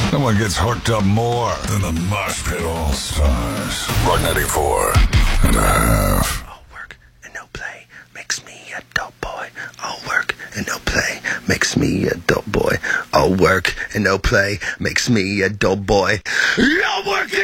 No one gets hooked up more than the Mosh Pit All-Stars. Rock 94 and a half. All work and no play makes me a dope boy. All work and no play makes me a dope boy. All work and no play makes me a dope boy. All work and